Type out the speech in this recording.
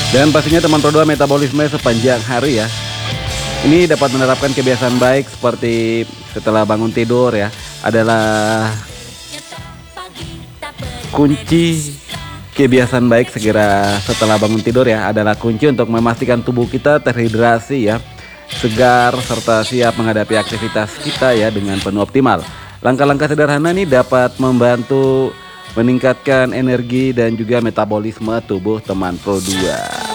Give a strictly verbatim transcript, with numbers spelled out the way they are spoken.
Dan pastinya teman Pro dua, metabolisme sepanjang hari ya. Ini dapat menerapkan kebiasaan baik seperti setelah bangun tidur ya, adalah kunci kebiasaan baik segera setelah bangun tidur ya, adalah kunci untuk memastikan tubuh kita terhidrasi ya, segar serta siap menghadapi aktivitas kita ya dengan penuh optimal. Langkah-langkah sederhana ini dapat membantu meningkatkan energi dan juga metabolisme tubuh teman Pro dua.